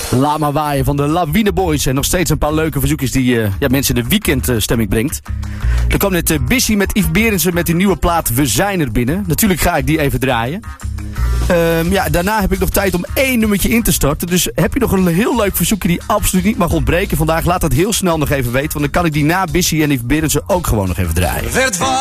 Lama waaien van de Lawine Boys. En nog steeds een paar leuke verzoekjes die mensen in de weekendstemming brengt. Er kwam net Bissy met Yves Berendsen met die nieuwe plaat We Zijn Er binnen. Natuurlijk ga ik die even draaien. Daarna heb ik nog tijd om 1 nummertje in te starten. Dus heb je nog een heel leuk verzoekje die absoluut niet mag ontbreken vandaag? Laat dat heel snel nog even weten. Want dan kan ik die na Bissy en Yves Berendsen ook gewoon nog even draaien.